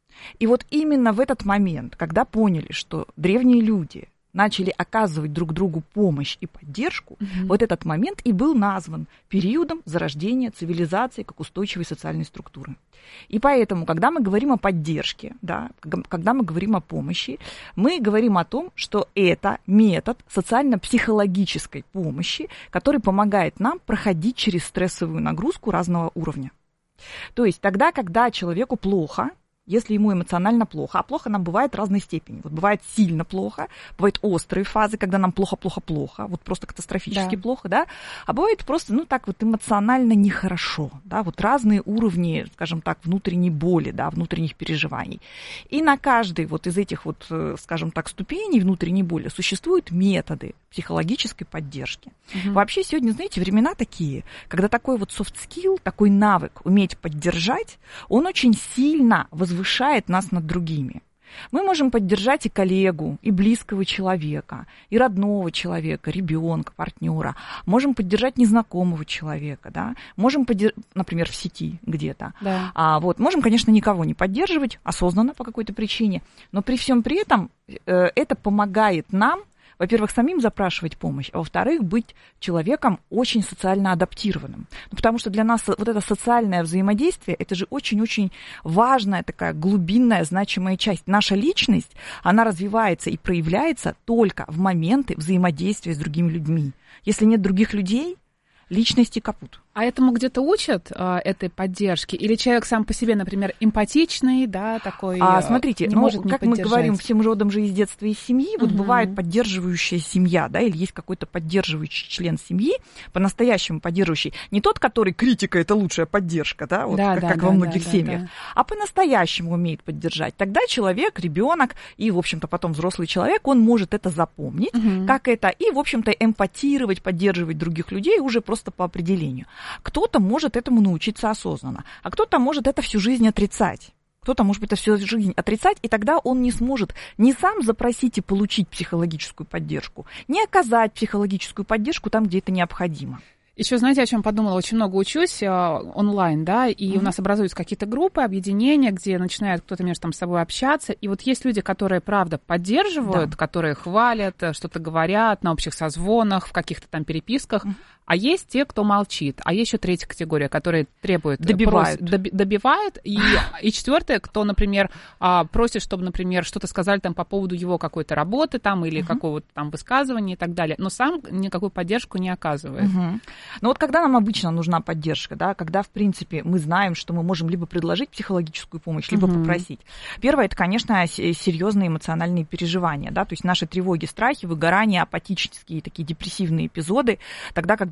И вот именно в этот момент, когда поняли, что древние люди начали оказывать друг другу помощь и поддержку, вот этот момент и был назван периодом зарождения цивилизации как устойчивой социальной структуры. И поэтому, когда мы говорим о поддержке, да, когда мы говорим о помощи, мы говорим о том, что это метод социально-психологической помощи, который помогает нам проходить через стрессовую нагрузку разного уровня. То есть тогда, когда человеку плохо, если ему эмоционально плохо, а плохо нам бывает разной степени. Вот бывает сильно плохо, бывают острые фазы, когда нам плохо-плохо-плохо, вот просто катастрофически плохо, да, а бывает просто, так вот эмоционально нехорошо, да, вот разные уровни, скажем так, внутренней боли, да, внутренних переживаний. И на каждой вот из этих вот, скажем так, ступеней внутренней боли существуют методы психологической поддержки. Вообще сегодня, знаете, времена такие, когда такой вот soft skill, такой навык уметь поддержать, он очень сильно возвышает нас над другими. Мы можем поддержать и коллегу, и близкого человека, и родного человека, ребенка, партнера. Можем поддержать незнакомого человека, да? Можем например, в сети где-то. Да. Можем, конечно, никого не поддерживать осознанно по какой-то причине, но при всем при этом это помогает нам, во-первых, самим запрашивать помощь, а во-вторых, быть человеком очень социально адаптированным. Потому что для нас вот это социальное взаимодействие, это же очень-очень важная такая глубинная, значимая часть. Наша личность, она развивается и проявляется только в моменты взаимодействия с другими людьми. Если нет других людей, личности капут. А этому где-то учат, этой поддержки? Или человек сам по себе, например, эмпатичный, да, такой, смотрите, не может не как поддержать? Мы говорим, всем родом же из детства и семьи, вот бывает поддерживающая семья, да, или есть какой-то поддерживающий член семьи, по-настоящему поддерживающий. Не тот, который критика — это лучшая поддержка, да, вот как во многих семьях, а по-настоящему умеет поддержать. Тогда человек, ребенок и, в общем-то, потом взрослый человек, он может это запомнить, как это, и, в общем-то, эмпатировать, поддерживать других людей уже просто по определению. Кто-то может этому научиться осознанно, а кто-то может это всю жизнь отрицать. Кто-то, может быть, это всю жизнь отрицать, и тогда он не сможет ни сам запросить и получить психологическую поддержку, ни оказать психологическую поддержку там, где это необходимо. Еще, знаете, о чем подумала? Очень много учусь онлайн, да, и у нас образуются какие-то группы, объединения, где начинает кто-то между там с собой общаться. И вот есть люди, которые, правда, поддерживают, которые хвалят, что-то говорят на общих созвонах, в каких-то там переписках. А есть те, кто молчит. А есть еще третья категория, которые требуют... Добивает. И четвертая, кто, например, просит, чтобы, например, что-то сказали там по поводу его какой-то работы там или какого-то там высказывания и так далее. Но сам никакую поддержку не оказывает. Но вот когда нам обычно нужна поддержка, да, когда, в принципе, мы знаем, что мы можем либо предложить психологическую помощь, либо попросить. Первое, это, конечно, серьезные эмоциональные переживания, да, то есть наши тревоги, страхи, выгорания, апатические такие депрессивные эпизоды, тогда, когда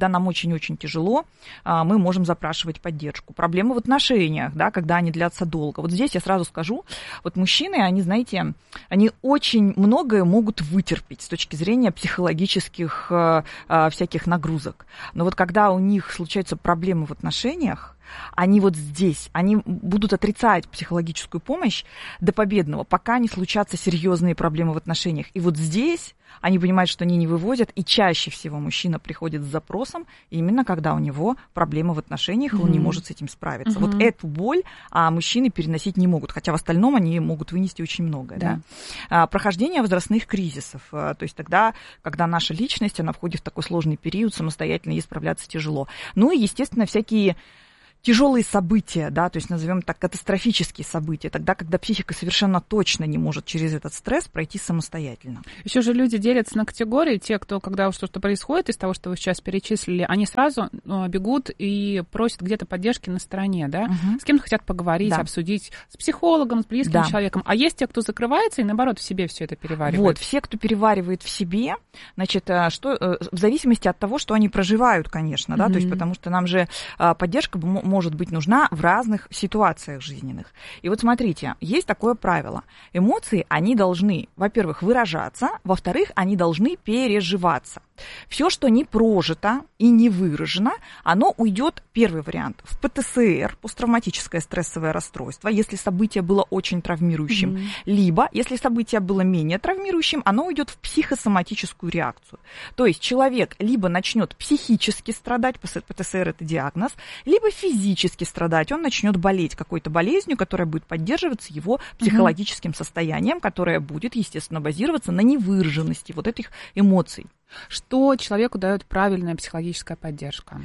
когда нам очень-очень тяжело, мы можем запрашивать поддержку. Проблемы в отношениях, да, когда они длятся долго. Вот здесь я сразу скажу, вот мужчины, они, знаете, они очень многое могут вытерпеть с точки зрения психологических всяких нагрузок. Но вот когда у них случаются проблемы в отношениях, они вот здесь, они будут отрицать психологическую помощь до победного, пока не случатся серьезные проблемы в отношениях. И вот здесь они понимают, что они не вывозят, и чаще всего мужчина приходит с запросом именно когда у него проблемы в отношениях, и он не может с этим справиться. Вот эту боль мужчины переносить не могут, хотя в остальном они могут вынести очень многое. Да? Прохождение возрастных кризисов, то есть тогда, когда наша личность, она входит в такой сложный период, самостоятельно ей справляться тяжело. Ну и, естественно, всякие тяжелые события, да, то есть назовем так катастрофические события, тогда, когда психика совершенно точно не может через этот стресс пройти самостоятельно. Еще же люди делятся на категории, те, кто, когда что-то происходит из того, что вы сейчас перечислили, они сразу бегут и просят где-то поддержки на стороне, да, с кем-то хотят поговорить, обсудить, с психологом, с близким человеком, а есть те, кто закрывается и, наоборот, в себе все это переваривает. Вот, все, кто переваривает в себе, значит, что, в зависимости от того, что они проживают, конечно, да, то есть потому что нам же поддержка может быть нужна в разных ситуациях жизненных. И вот смотрите, есть такое правило. Эмоции, они должны, во-первых, выражаться, во-вторых, они должны переживаться. Все, что не прожито и не выражено, оно уйдет, первый вариант, в ПТСР, посттравматическое стрессовое расстройство, если событие было очень травмирующим, либо, если событие было менее травмирующим, оно уйдет в психосоматическую реакцию. То есть человек либо начнет психически страдать, ПТСР это диагноз, либо физически страдать, он начнет болеть какой-то болезнью, которая будет поддерживаться его психологическим состоянием, которое будет, естественно, базироваться на невыраженности вот этих эмоций. Что человеку дает правильная психологическая поддержка?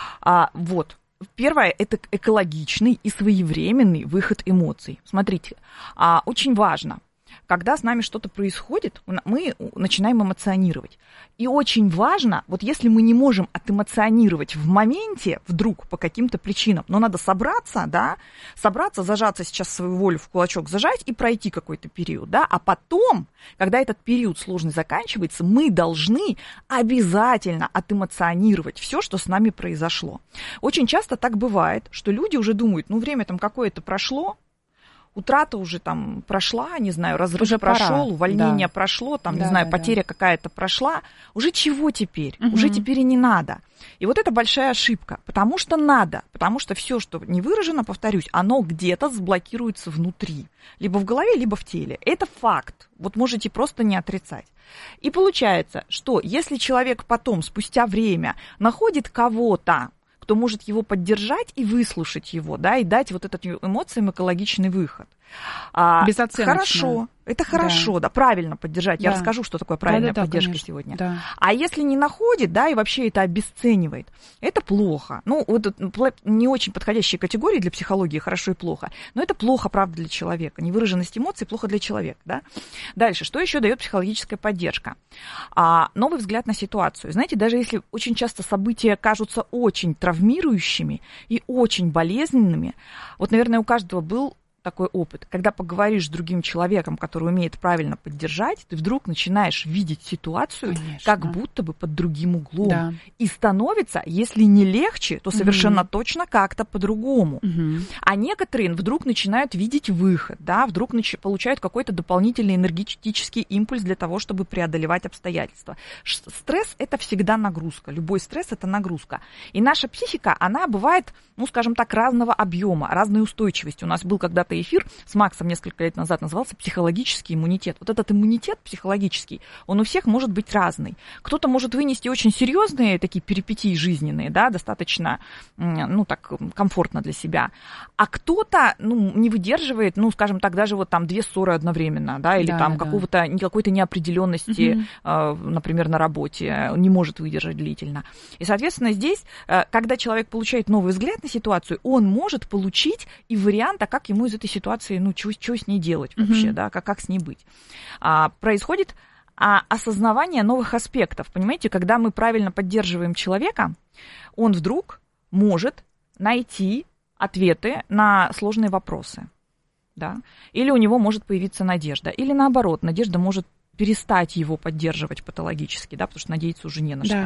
Вот. Первое – это экологичный и своевременный выход эмоций. Смотрите, очень важно. Когда с нами что-то происходит, мы начинаем эмоционировать. И очень важно, вот если мы не можем отэмоционировать в моменте, вдруг по каким-то причинам, но надо собраться, да, зажаться сейчас свою волю в кулачок, зажать и пройти какой-то период, да, а потом, когда этот период сложный заканчивается, мы должны обязательно отэмоционировать все, что с нами произошло. Очень часто так бывает, что люди уже думают, ну, время там какое-то прошло, утрата уже там прошла, не знаю, разрыв уже прошел, увольнение прошло, там, не знаю, потеря какая-то прошла. Уже чего теперь? Уже теперь и не надо. И вот это большая ошибка, потому что надо, потому что все, что не выражено, повторюсь, оно где-то заблокируется внутри, либо в голове, либо в теле. Это факт, вот можете просто не отрицать. И получается, что если человек потом, спустя время, находит кого-то, кто может его поддержать и выслушать его, да, и дать вот этот эмоциям экологичный выход. Хорошо, это хорошо, да, правильно поддержать. Я расскажу, что такое правильная поддержка конечно. Сегодня. Да. А если не находит, да, и вообще это обесценивает, это плохо. Ну, вот не очень подходящие категории для психологии, хорошо и плохо, но это плохо, правда, для человека. Невыраженность эмоций плохо для человека, да. Дальше, что еще дает психологическая поддержка? Новый взгляд на ситуацию. Знаете, даже если очень часто события кажутся очень травмирующими и очень болезненными, вот, наверное, у каждого был такой опыт. Когда поговоришь с другим человеком, который умеет правильно поддержать, ты вдруг начинаешь видеть ситуацию конечно. Как будто бы под другим углом. Да. И становится, если не легче, то совершенно точно как-то по-другому. А некоторые вдруг начинают видеть выход, да, вдруг получают какой-то дополнительный энергетический импульс для того, чтобы преодолевать обстоятельства. Стресс – это всегда нагрузка. Любой стресс – это нагрузка. И наша психика, она бывает, ну, скажем так, разного объема, разной устойчивости. У нас был когда-то эфир с Максом несколько лет назад, назывался «Психологический иммунитет». Вот этот иммунитет психологический, он у всех может быть разный. Кто-то может вынести очень серьезные такие перипетии жизненные, да, достаточно, ну, так, комфортно для себя. А кто-то, ну, не выдерживает, ну, скажем так, даже вот там 2 ссоры одновременно, да, или там какой-то неопределенности, например, на работе, не может выдержать длительно. И, соответственно, здесь, когда человек получает новый взгляд на ситуацию, он может получить и вариант, а как ему из этой ситуации, ну, что с ней делать вообще, да, как с ней быть. Происходит осознавание новых аспектов, понимаете, когда мы правильно поддерживаем человека, он вдруг может найти ответы на сложные вопросы, да, или у него может появиться надежда, или наоборот, надежда может перестать его поддерживать патологически, да, потому что надеяться уже не на что.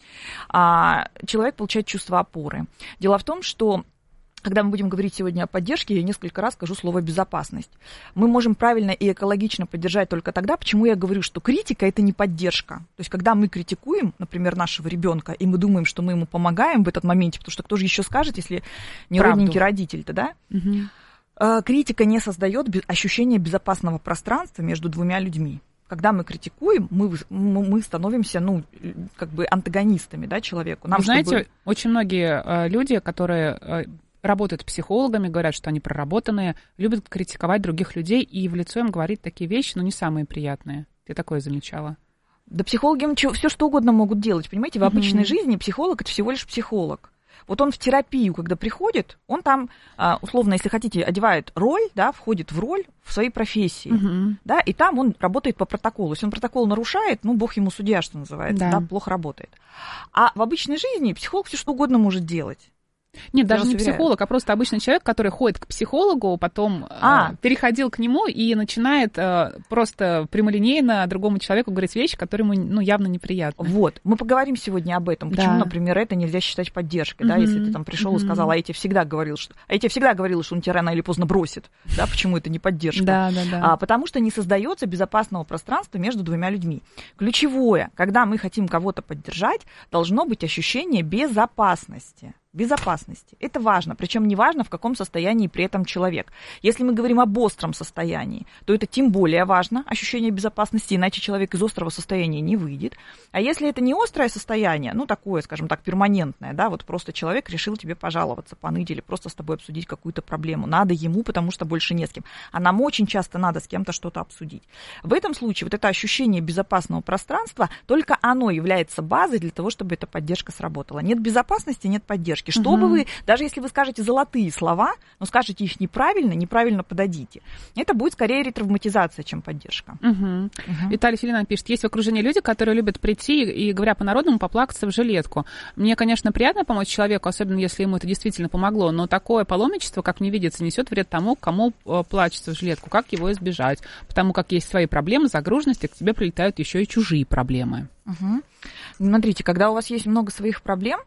человек получает чувство опоры. Дело в том, что когда мы будем говорить сегодня о поддержке, я несколько раз скажу слово «безопасность». Мы можем правильно и экологично поддержать только тогда, почему я говорю, что критика – это не поддержка. То есть, когда мы критикуем, например, нашего ребенка, и мы думаем, что мы ему помогаем в этот моменте, потому что кто же еще скажет, если не родненький родитель-то, да? Угу. Критика не создает ощущения безопасного пространства между двумя людьми. Когда мы критикуем, мы становимся, как бы антагонистами, да, человеку. Нам, знаете, очень многие люди, которые работают психологами, говорят, что они проработанные, любят критиковать других людей и в лицо им говорить такие вещи, но не самые приятные. Ты такое замечала? Да психологи все что угодно могут делать, понимаете? В обычной жизни психолог – это всего лишь психолог. Вот он в терапию, когда приходит, он там, условно, если хотите, одевает роль, да, входит в роль в своей профессии, да, и там он работает по протоколу. Если он протокол нарушает, бог ему судья, что называется, да, плохо работает. А в обычной жизни психолог все что угодно может делать. Нет, даже не психолог, а просто обычный человек, который ходит к психологу, потом переходил к нему и начинает просто прямолинейно другому человеку говорить вещи, которые ему явно неприятны. Вот, мы поговорим сегодня об этом. Почему, например, это нельзя считать поддержкой, да, если ты там пришел и сказал, я тебе всегда говорила, что он тебя рано или поздно бросит, да, почему это не поддержка? Потому что не создается безопасного пространства между двумя людьми. Ключевое, когда мы хотим кого-то поддержать, должно быть ощущение безопасности. Безопасности. Это важно, причем не важно, в каком состоянии при этом человек. Если мы говорим об остром состоянии, то это тем более важно, ощущение безопасности, иначе человек из острого состояния не выйдет. А если это не острое состояние, такое, скажем так, перманентное, да, вот просто человек решил тебе пожаловаться, поныть или просто с тобой обсудить какую-то проблему. Надо ему, потому что больше не с кем. А нам очень часто надо с кем-то что-то обсудить. В этом случае вот это ощущение безопасного пространства, только оно является базой для того, чтобы эта поддержка сработала. Нет безопасности, нет поддержки. Что бы вы, даже если вы скажете золотые слова, но скажете их неправильно подадите, это будет скорее ретравматизация, чем поддержка. Виталий Филинан пишет, есть в окружении люди, которые любят прийти и, говоря по-народному, поплакаться в жилетку. Мне, конечно, приятно помочь человеку, особенно если ему это действительно помогло, но такое паломничество, как мне видится, несет вред тому, кому плачется в жилетку. Как его избежать? Потому как есть свои проблемы, загруженности, к тебе прилетают еще и чужие проблемы. Смотрите, когда у вас есть много своих проблем,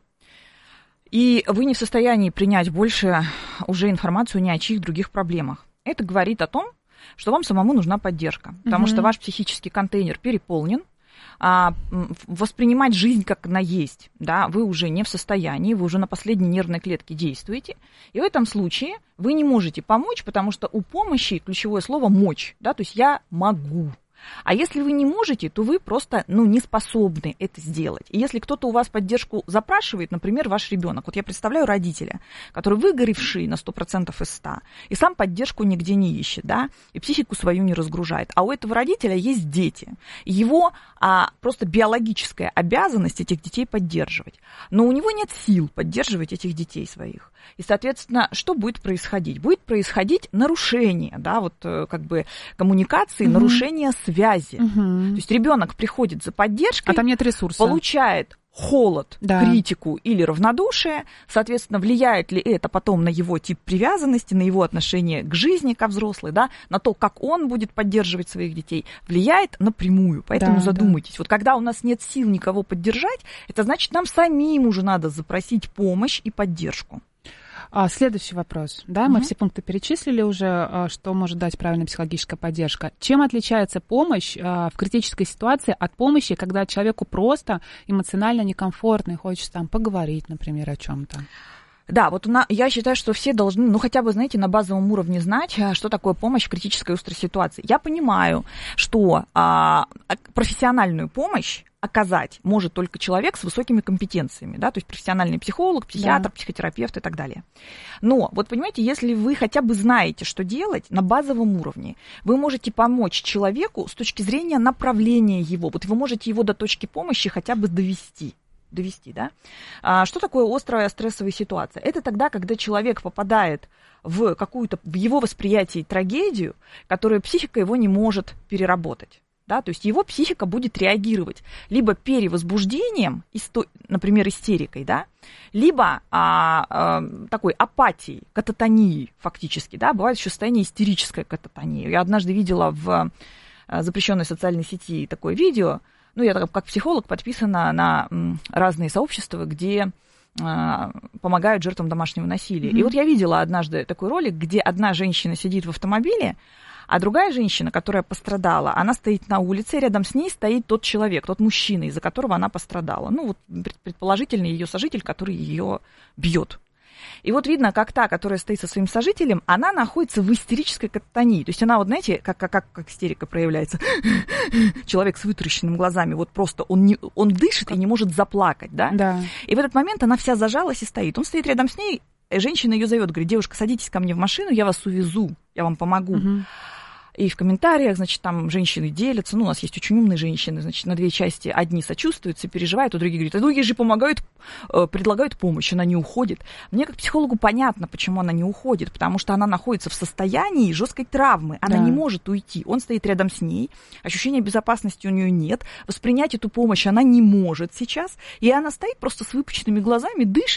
и вы не в состоянии принять больше уже информацию ни о чьих других проблемах. Это говорит о том, что вам самому нужна поддержка, потому что ваш психический контейнер переполнен, воспринимать жизнь как она есть, да, вы уже не в состоянии, вы уже на последней нервной клетке действуете, и в этом случае вы не можете помочь, потому что у помощи ключевое слово «мочь», да, то есть «я могу». А если вы не можете, то вы просто, не способны это сделать. И если кто-то у вас поддержку запрашивает, например, ваш ребенок, вот я представляю родителя, который выгоревший на 100% из 100, и сам поддержку нигде не ищет, да, и психику свою не разгружает. А у этого родителя есть дети. Его просто биологическая обязанность этих детей поддерживать. Но у него нет сил поддерживать этих детей своих. И, соответственно, что будет происходить? Будет происходить нарушение, да, вот как бы коммуникации, нарушение связи. То есть ребенок приходит за поддержкой, а там нет ресурса, получает холод, критику или равнодушие, соответственно, влияет ли это потом на его тип привязанности, на его отношение к жизни, ко взрослой, да, на то, как он будет поддерживать своих детей, влияет напрямую. Поэтому задумайтесь. Вот когда у нас нет сил никого поддержать, это значит, нам самим уже надо запросить помощь и поддержку. Следующий вопрос. Да, мы все пункты перечислили уже, что может дать правильная психологическая поддержка. Чем отличается помощь в критической ситуации от помощи, когда человеку просто эмоционально некомфортно и хочется там поговорить, например, о чем-то? Да, вот я считаю, что все должны, хотя бы, знаете, на базовом уровне знать, что такое помощь в критической острой ситуации. Я понимаю, что профессиональную помощь оказать может только человек с высокими компетенциями, да, то есть профессиональный психолог, психиатр, психотерапевт и так далее. Но, вот понимаете, если вы хотя бы знаете, что делать на базовом уровне, вы можете помочь человеку с точки зрения направления его, вот вы можете его до точки помощи хотя бы довести, да. Что такое острая стрессовая ситуация? Это тогда, когда человек попадает в какую-то, в его восприятии трагедию, которую психика его не может переработать. Да, то есть его психика будет реагировать либо перевозбуждением, например, истерикой, да, либо такой апатией, кататонией фактически. Да, бывает еще состояние истерической кататонии. Я однажды видела в запрещенной социальной сети такое видео, ну, я как психолог подписана на разные сообщества, где помогают жертвам домашнего насилия. И вот я видела однажды такой ролик, где одна женщина сидит в автомобиле, а другая женщина, которая пострадала, она стоит на улице, рядом с ней стоит тот человек, тот мужчина, из-за которого она пострадала. Ну, вот предположительно ее сожитель, который ее бьет. И вот видно, как та, которая стоит со своим сожителем, она находится в истерической кататонии. То есть она, вот знаете, как истерика проявляется. Человек с вытаращенными глазами, вот просто он дышит и не может заплакать, да? Да. И в этот момент она вся зажалась и стоит. Он стоит рядом с ней, женщина ее зовет, говорит: девушка, садитесь ко мне в машину, я вас увезу, я вам помогу. И в комментариях, значит, там женщины делятся, ну, у нас есть очень умные женщины, значит, на две части. Одни сочувствуют, сопереживают, а другие говорят, а другие же помогают, предлагают помощь, она не уходит. Мне как психологу понятно, почему она не уходит, потому что она находится в состоянии жесткой травмы, она не может уйти, он стоит рядом с ней, ощущения безопасности у нее нет, воспринять эту помощь она не может сейчас, и она стоит просто с выпученными глазами, дышит,